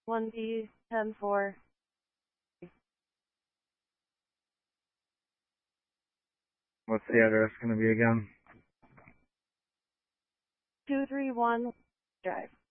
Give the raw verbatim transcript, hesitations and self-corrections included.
one B ten four. What's the address going to be again? two three one Drive.